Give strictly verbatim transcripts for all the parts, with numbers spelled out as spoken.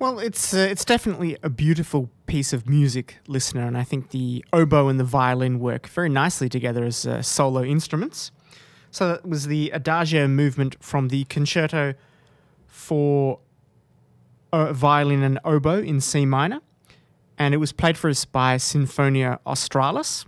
Well, it's uh, it's definitely a beautiful piece of music, listener, and I think the oboe and the violin work very nicely together as uh, solo instruments. So that was the Adagio movement from the Concerto for uh, Violin and Oboe in C minor, and it was played for us by Sinfonia Australis.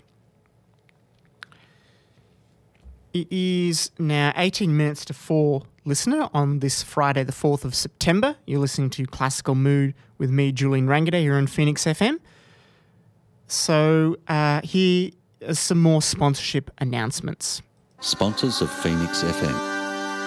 It is now eighteen minutes to four, listener, on this Friday the fourth of September. You're listening to Classical Mood with me, Julian Rangaday, here on Phoenix F M. So uh, here are some more sponsorship announcements. Sponsors of Phoenix F M.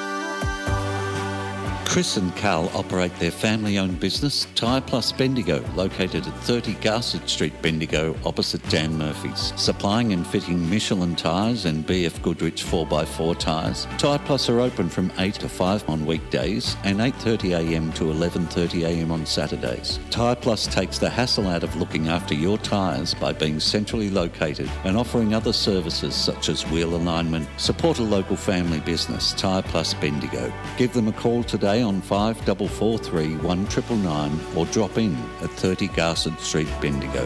Chris and Carl operate their family-owned business, Tyre Plus Bendigo, located at thirty Garsett Street, Bendigo, opposite Dan Murphy's. Supplying and fitting Michelin tyres and B F Goodrich four by four tyres. Tyre Plus are open from eight to five on weekdays and eight thirty a m to eleven thirty a m on Saturdays. Tyre Plus takes the hassle out of looking after your tyres by being centrally located and offering other services such as wheel alignment. Support a local family business, Tyre Plus Bendigo. Give them a call today on five four four three, one nine nine nine or drop in at thirty Garsett Street, Bendigo.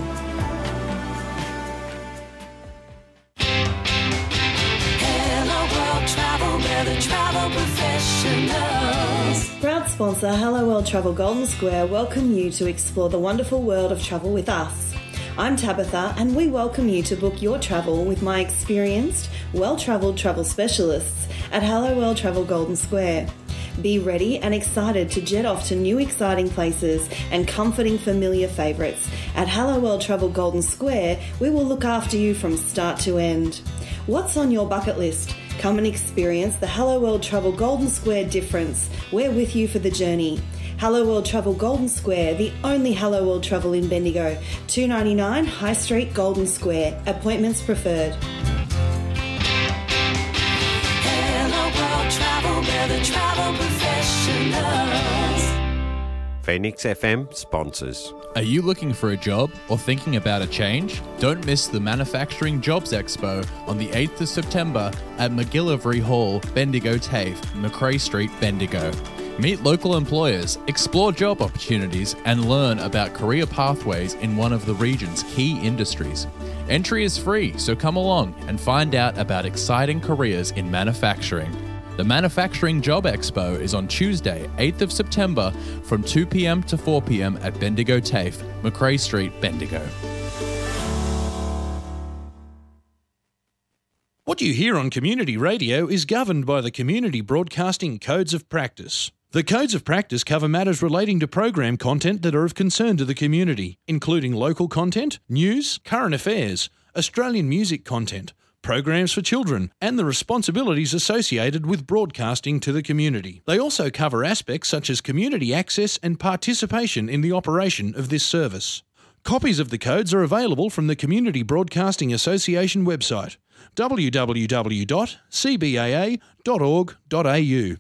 Hello World Travel, we're the travel professionals. Proud sponsor Hello World Travel Golden Square welcome you to explore the wonderful world of travel with us. I'm Tabitha and we welcome you to book your travel with my experienced, well-travelled travel specialists at Hello World Travel Golden Square. Be ready and excited to jet off to new exciting places and comforting familiar favourites. At Hello World Travel Golden Square, we will look after you from start to end. What's on your bucket list? Come and experience the Hello World Travel Golden Square difference. We're with you for the journey. Hello World Travel Golden Square, the only Hello World Travel in Bendigo. two ninety-nine High Street, Golden Square. Appointments preferred. We're the travel professionals. Phoenix F M sponsors. Are you looking for a job or thinking about a change? Don't miss the Manufacturing Jobs Expo on the eighth of September at McGillivray Hall, Bendigo TAFE, Macrae Street, Bendigo. Meet local employers, explore job opportunities, and learn about career pathways in one of the region's key industries. Entry is free, so come along and find out about exciting careers in manufacturing. The Manufacturing Job Expo is on Tuesday, eighth of September from two p m to four p m at Bendigo TAFE, Macrae Street, Bendigo. What you hear on community radio is governed by the Community Broadcasting Codes of Practice. The Codes of Practice cover matters relating to program content that are of concern to the community, including local content, news, current affairs, Australian music content, programs for children, and the responsibilities associated with broadcasting to the community. They also cover aspects such as community access and participation in the operation of this service. Copies of the codes are available from the Community Broadcasting Association website, w w w dot c b a a dot org dot a u.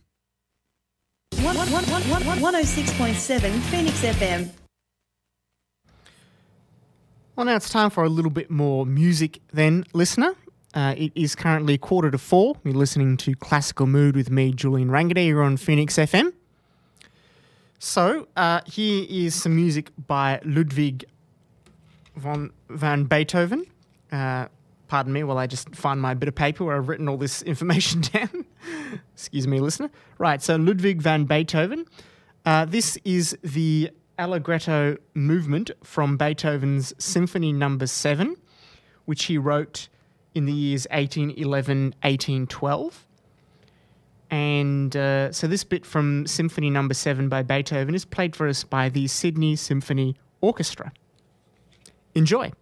one oh six point seven Phoenix F M. Well, now it's time for a little bit more music then, listener. Uh, it is currently quarter to four. You're listening to Classical Mood with me, Julian Rangaday, here on Phoenix F M. So, uh, here is some music by Ludwig von, van Beethoven. Uh, pardon me while I just find my bit of paper where I've written all this information down. Excuse me, listener. Right, so Ludwig van Beethoven. Uh, this is the Allegretto movement from Beethoven's Symphony Number seven, which he wrote in the years eighteen eleven, eighteen twelve. And uh, so this bit from Symphony Number seven by Beethoven is played for us by the Sydney Symphony Orchestra. Enjoy.